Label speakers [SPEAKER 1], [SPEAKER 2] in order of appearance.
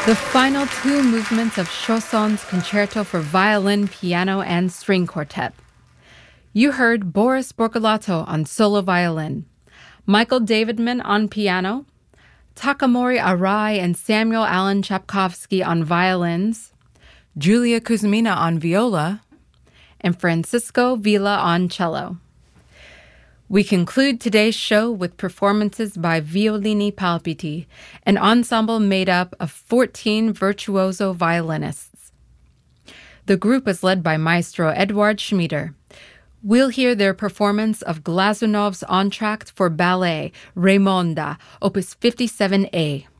[SPEAKER 1] The final two movements of Chausson's Concerto for Violin, Piano, and String Quartet. You heard Boris Borgolato on solo violin, Michael Davidman on piano, Takamori Arai and Samuel Alan Chapkovsky on violins, Julia Kuzmina on viola, and Francisco Villa on cello. We conclude today's show with performances by Violini Palpiti, an ensemble made up of 14 virtuoso violinists. The group is led by Maestro Eduard Schmieder. We'll hear their performance of Glazunov's entr'acte for ballet, Raymonda, Opus 57A.